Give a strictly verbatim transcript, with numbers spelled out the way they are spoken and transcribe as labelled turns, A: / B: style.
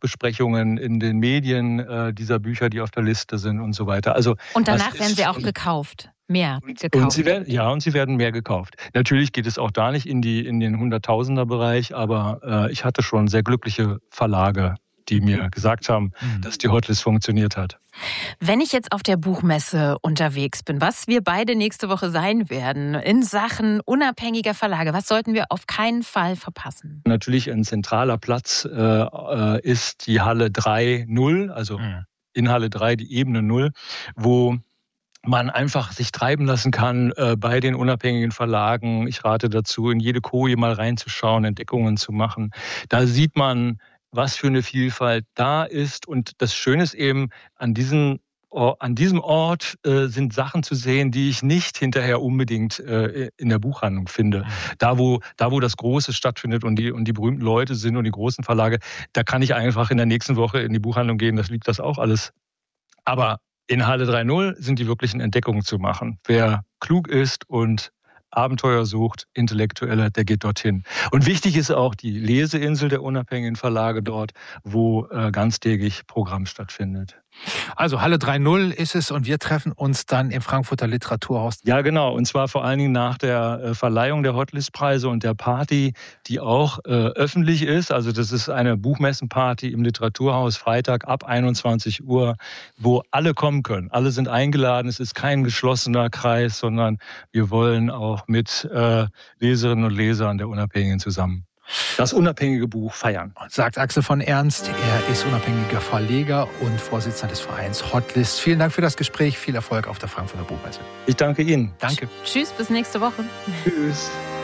A: Nachbesprechungen in den Medien äh, dieser Bücher, die auf der Liste sind und so weiter. Also
B: und danach werden sie auch gekauft. Mehr gekauft.
A: Und sie werden, ja, und sie werden mehr gekauft. Natürlich geht es auch da nicht in, die, in den Hunderttausender-Bereich, aber äh, ich hatte schon sehr glückliche Verlage, die mir gesagt haben, mhm. dass die Hotlist funktioniert hat.
B: Wenn ich jetzt auf der Buchmesse unterwegs bin, was wir beide nächste Woche sein werden, in Sachen unabhängiger Verlage, was sollten wir auf keinen Fall verpassen?
A: Natürlich ein zentraler Platz äh, ist die Halle drei null, also mhm. in Halle drei die Ebene null, wo man einfach sich treiben lassen kann äh, bei den unabhängigen Verlagen. Ich rate dazu, in jede Koje mal reinzuschauen, Entdeckungen zu machen. Da sieht man, was für eine Vielfalt da ist. Und das Schöne ist eben, an diesem, an diesem Ort äh, sind Sachen zu sehen, die ich nicht hinterher unbedingt äh, in der Buchhandlung finde. Da wo, da, wo das Große stattfindet und die, und die berühmten Leute sind und die großen Verlage, da kann ich einfach in der nächsten Woche in die Buchhandlung gehen, das liegt das auch alles. Aber in Halle drei null sind die wirklichen Entdeckungen zu machen. Wer klug ist und Abenteuer sucht, Intellektuelle, der geht dorthin. Und wichtig ist auch die Leseinsel der unabhängigen Verlage dort, wo äh, ganztägig Programm stattfindet.
C: Also Halle drei null ist es und wir treffen uns dann im Frankfurter Literaturhaus.
A: Ja, genau. Und zwar vor allen Dingen nach der äh, Verleihung der Hotlist-Preise und der Party, die auch äh, öffentlich ist. Also das ist eine Buchmessenparty im Literaturhaus Freitag ab einundzwanzig Uhr, wo alle kommen können. Alle sind eingeladen. Es ist kein geschlossener Kreis, sondern wir wollen auch mit äh, Leserinnen und Lesern der Unabhängigen zusammen das unabhängige Buch feiern.
C: Sagt Axel von Ernst. Er ist unabhängiger Verleger und Vorsitzender des Vereins Hotlist. Vielen Dank für das Gespräch. Viel Erfolg auf der Frankfurter Buchmesse.
A: Ich danke Ihnen.
C: Danke.
B: Tschüss, bis nächste Woche.
A: Tschüss.